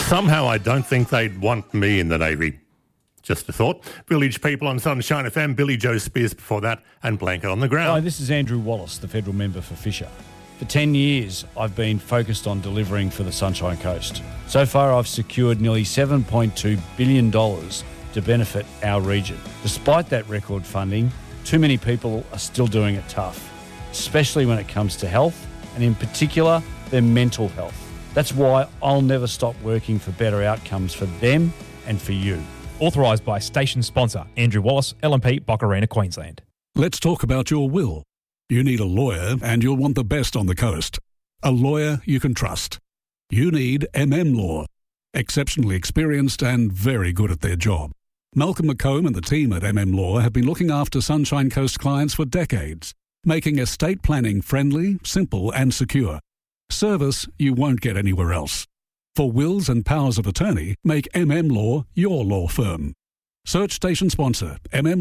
Somehow I don't think they'd want me in the Navy. Just a thought. Village People on Sunshine FM, Billy Joe Spears before that, and Blanket on the Ground. Hi, this is Andrew Wallace, the federal member for Fisher. For 10 years, I've been focused on delivering for the Sunshine Coast. So far, I've secured nearly $7.2 billion to benefit our region. Despite that record funding, too many people are still doing it tough, especially when it comes to health, and in particular, their mental health. That's why I'll never stop working for better outcomes for them and for you. Authorised by station sponsor Andrew Wallace, LNP, Boccarina, Queensland. Let's talk about your will. You need a lawyer and you'll want the best on the coast. A lawyer you can trust. You need Law. Exceptionally experienced and very good at their job. Malcolm McComb and the team at Law have been looking after Sunshine Coast clients for decades, making estate planning friendly, simple and secure. Service you won't get anywhere else. For wills and powers of attorney, make Law your law firm. Search station sponsor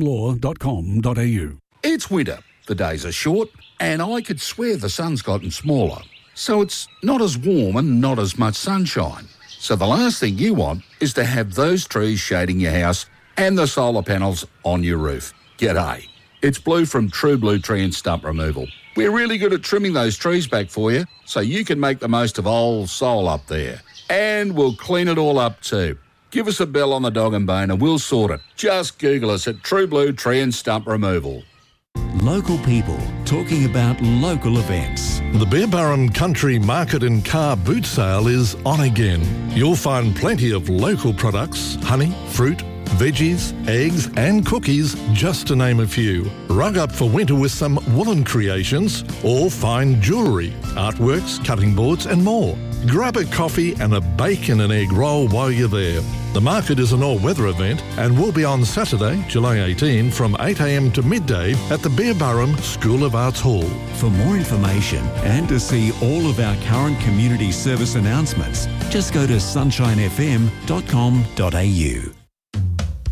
mmlaw.com.au. It's winter. The days are short, and I could swear the sun's gotten smaller. So it's not as warm and not as much sunshine. So the last thing you want is to have those trees shading your house and the solar panels on your roof. G'day. It's Blue from True Blue Tree and Stump Removal. We're really good at trimming those trees back for you so you can make the most of old soul up there. And we'll clean it all up too. Give us a bell on the dog and bone and we'll sort it. Just Google us at True Blue Tree and Stump Removal. Local people talking about local events. The Beerburrum Country Market and Car Boot Sale is on again. You'll find plenty of local products, honey, fruit, veggies, eggs and cookies, just to name a few. Rug up for winter with some woolen creations or fine jewellery, artworks, cutting boards and more. Grab a coffee and a bacon and egg roll while you're there. The market is an all-weather event and will be on Saturday, July 18 from 8am to midday at the Beerburrum School of Arts Hall. For more information and to see all of our current community service announcements, just go to sunshinefm.com.au.